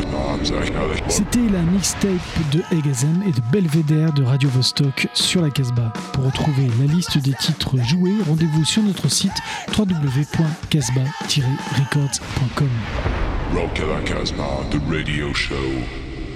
C'était la mixtape de Egazem et de Belvedere de Radio Vostok sur la Casbah. Pour retrouver la liste des titres joués, rendez-vous sur notre site www.casbah-records.com. Rock la Casbah, the radio show.